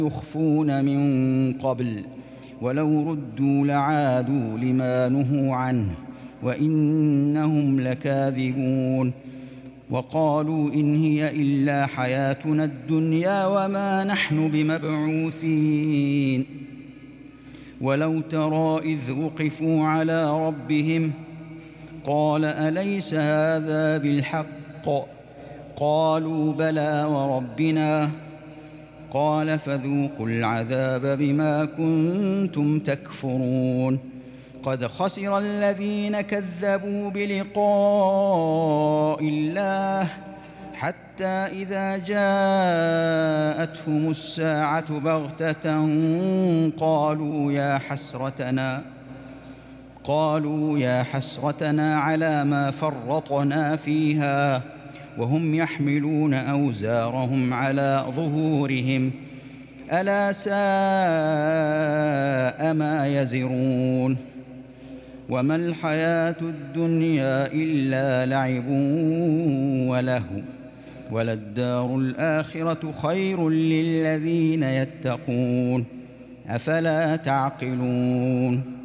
يخفون من قبل ولو ردوا لعادوا لما نهوا عنه وإنهم لكاذبون وقالوا إن هي إلا حياتنا الدنيا وما نحن بمبعوثين ولو ترى إذ وقفوا على ربهم قال أليس هذا بالحق قالوا بلى وربنا قال فذوقوا العذاب بما كنتم تكفرون قد خسر الذين كذبوا بلقاء الله حتى إذا جاءتهم الساعة بغتة قالوا يا حسرتنا على ما فرطنا فيها وهم يحملون أوزارهم على ظهورهم ألا ساء ما يزرون وما الحياة الدنيا إلا لعب ولهو وللدار الآخرة خير للذين يتقون أفلا تعقلون